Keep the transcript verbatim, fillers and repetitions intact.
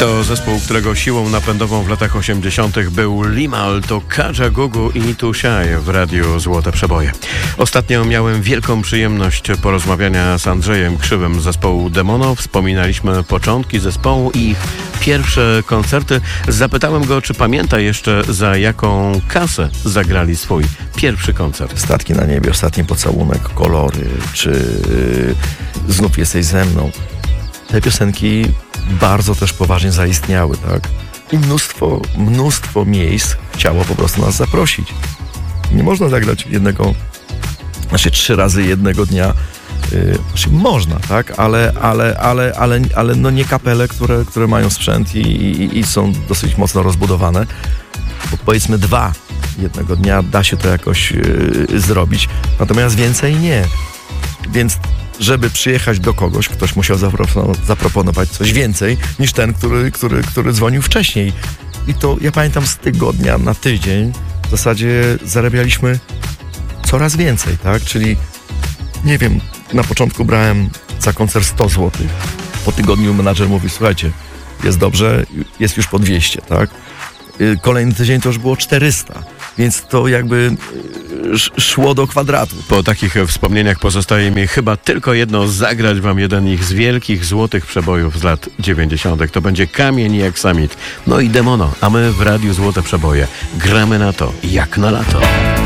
To zespół, którego siłą napędową w latach osiemdziesiątych był Limahl, to Kaja Gugu i Tushai w Radiu Złote Przeboje. Ostatnio miałem wielką przyjemność porozmawiania z Andrzejem Krzywym z zespołu Demono. Wspominaliśmy początki zespołu i ich pierwsze koncerty. Zapytałem go, czy pamięta jeszcze, za jaką kasę zagrali swój pierwszy koncert. Statki na niebie, Ostatni pocałunek, Kolory, czy yy, Znów jesteś ze mną. Te piosenki bardzo też poważnie zaistniały, tak? I mnóstwo, mnóstwo miejsc chciało po prostu nas zaprosić. Nie można zagrać jednego, znaczy trzy razy jednego dnia. Yy, znaczy można, tak? Ale, ale, ale, ale, ale no nie kapele, które, które mają sprzęt i, i, i są dosyć mocno rozbudowane. Bo powiedzmy dwa jednego dnia da się to jakoś yy, zrobić, natomiast więcej nie. Więc żeby przyjechać do kogoś, ktoś musiał zapro- zaproponować coś więcej niż ten, który, który, który dzwonił wcześniej. I to ja pamiętam, z tygodnia na tydzień w zasadzie zarabialiśmy coraz więcej, tak? Czyli nie wiem, na początku brałem za koncert sto złotych. Po tygodniu menadżer mówi: słuchajcie, jest dobrze, jest już po dwieście, tak? Kolejny tydzień to już było czterysta, więc to jakby szło do kwadratu. Po takich wspomnieniach pozostaje mi chyba tylko jedno: zagrać wam jeden ich z wielkich złotych przebojów z lat dziewięćdziesiątych. To będzie Kamień i Aksamit. No i Demono, a my w Radiu Złote Przeboje gramy na to jak na lato.